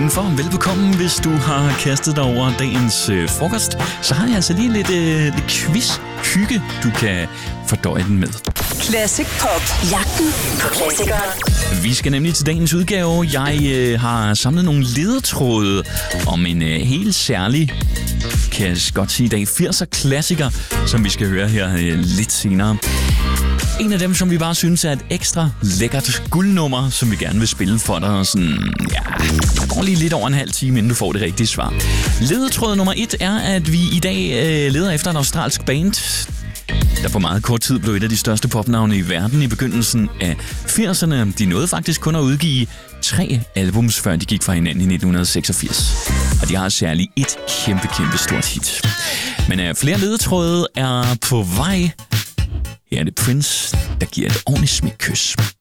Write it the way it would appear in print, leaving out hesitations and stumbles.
indenfor. Velbekomme, hvis du har kastet dig over dagens frokost. Så har jeg altså lige lidt quiz-hygge, du kan fordøje den med. Classic Pop. Jagten på klassikere. Vi skal nemlig til dagens udgave. Jeg har samlet nogle ledetråde om en helt særlig, kan jeg godt sige i dag, 80'er-klassiker, som vi skal høre her lidt senere. En af dem, som vi bare synes er et ekstra lækkert guldnummer, som vi gerne vil spille for dig. Og sådan, ja, der går lige lidt over en halv time, inden du får det rigtige svar. Ledetråd nummer 1 er, at vi i dag leder efter et australsk band, der på meget kort tid blev et af de største popnavne i verden i begyndelsen af 80'erne. De nåede faktisk kun at udgive 3 albums, før de gik fra hinanden i 1986. Og de har særligt et kæmpe stort hit. Men flere ledetråde er på vej. Her er det Prince, der giver et ordentligt smækkys.